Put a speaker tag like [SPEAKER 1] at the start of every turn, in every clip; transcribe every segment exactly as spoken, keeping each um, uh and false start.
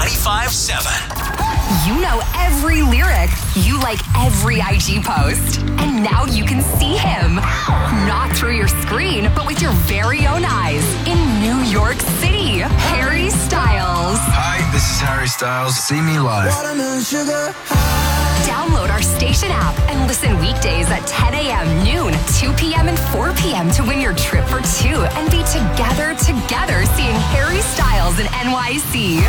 [SPEAKER 1] ninety-five point seven.
[SPEAKER 2] You know every lyric. You like every I G post. And now you can see him. Not through your screen, but with your very own eyes. In New York City, Harry Styles.
[SPEAKER 3] Hi, this is Harry Styles. See me live.
[SPEAKER 2] Download our station app and listen weekdays at ten a.m., noon, two p.m., and four p.m. to win your trip for two and be together, together seeing Harry Styles in N Y C.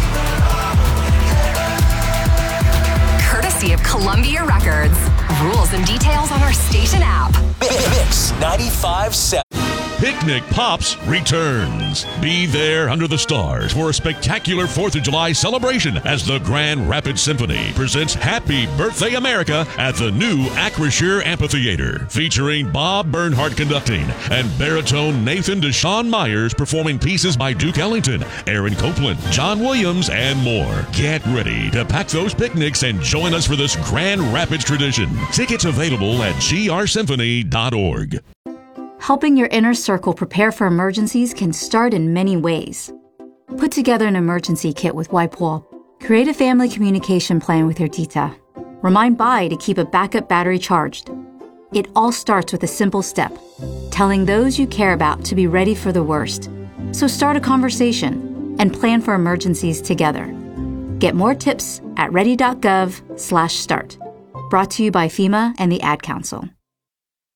[SPEAKER 2] Courtesy of Columbia Records. Rules and details on our station app.
[SPEAKER 1] Mix ninety-five point seven.
[SPEAKER 4] Picnic Pops returns. Be there under the stars for a spectacular fourth of July celebration as the Grand Rapids Symphony presents Happy Birthday America at the new Acrisure Amphitheater, featuring Bob Bernhardt conducting and baritone Nathan Deshawn Myers performing pieces by Duke Ellington, Aaron Copland, John Williams, and more. Get ready to pack those picnics and join us for this Grand Rapids tradition. Tickets available at g r symphony dot org.
[SPEAKER 5] Helping your inner circle prepare for emergencies can start in many ways. Put together an emergency kit with WipeWall. Create a family communication plan with your tita. Remind Bai to keep a backup battery charged. It all starts with a simple step, telling those you care about to be ready for the worst. So start a conversation and plan for emergencies together. Get more tips at ready dot gov slash start. Brought to you by FEMA and the Ad Council.